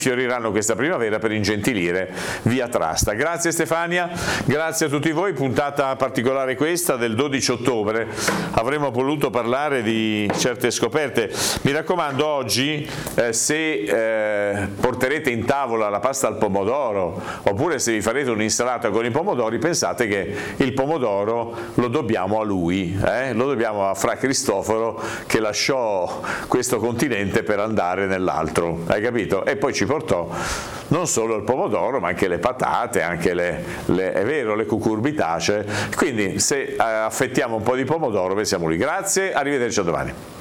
fioriranno questa primavera per ingentilire Via Trasta. Grazie Stefania, grazie a tutti voi, puntata particolare questa del 12 ottobre, avremmo voluto parlare di certe scoperte. Mi raccomando, oggi se porterete in tavola la pasta al pomodoro oppure se vi farete un'insalata con i pomodori, pensate che il pomodoro lo dobbiamo a lui, lo dobbiamo a Fra Cristoforo che lasciò questo continente per andare nell'altro, hai capito? E poi ci portò non solo il pomodoro ma anche le patate, anche è vero, le cucurbitacee, quindi se affettiamo un po' di pomodoro pensiamo lì. Grazie, arrivederci a domani.